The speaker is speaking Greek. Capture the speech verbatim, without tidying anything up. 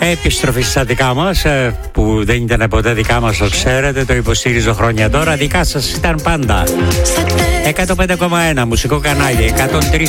επιστροφή στα δικά μας, που δεν ήταν ποτέ δικά μας, το ξέρετε, το υποστήριζω χρόνια τώρα. Δικά σας ήταν πάντα. εκατόν πέντε κόμμα ένα μουσικό κανάλι, εκατόν τρία